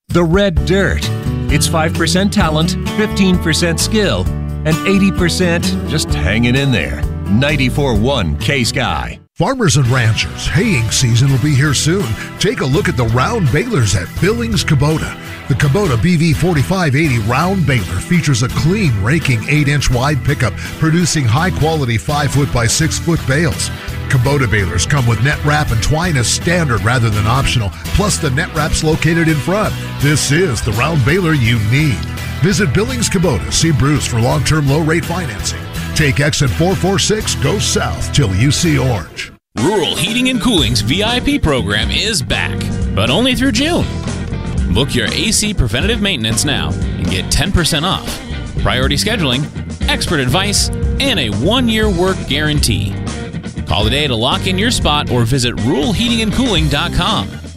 The Red Dirt. It's 5% talent, 15% skill, and 80% just hanging in there. 94.1 K-Sky. Farmers and ranchers, haying season will be here soon. Take a look at the round balers at Billings Kubota. The Kubota BV 4580 round baler features a clean, raking 8-inch wide pickup, producing high-quality 5-foot by 6-foot bales. Kubota balers come with net wrap and twine as standard rather than optional, plus the net wrap's located in front. This is the round baler you need. Visit Billings Kubota. See Bruce for long-term low-rate financing. Take exit 446, go south till you see orange. Rural Heating and Cooling's VIP program is back, but only through June. Book your AC preventative maintenance now and get 10% off, priority scheduling, expert advice, and a 1-year work guarantee. Call today to lock in your spot or visit ruralheatingandcooling.com.